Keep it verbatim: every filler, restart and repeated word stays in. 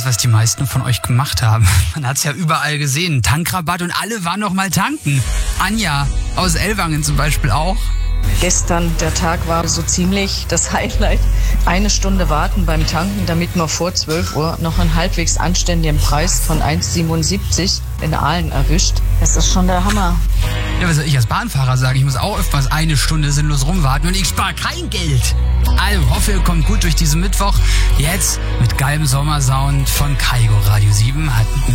was die meisten von euch gemacht haben. Man hat es ja überall gesehen. Tankrabatt und alle waren noch mal tanken. Anja aus Ellwangen zum Beispiel auch. Gestern, der Tag war so ziemlich das Highlight. Eine Stunde warten beim Tanken, damit man vor zwölf Uhr noch einen halbwegs anständigen Preis von eins siebenundsiebzig in Aalen erwischt. Das ist schon der Hammer. Ja, was soll ich als Bahnfahrer sagen? Ich muss auch öfters eine Stunde sinnlos rumwarten und ich spare kein Geld. Also hoffe, ihr kommt gut durch diesen Mittwoch. Jetzt mit geilem Sommersound von Kaigo Radio sieben hat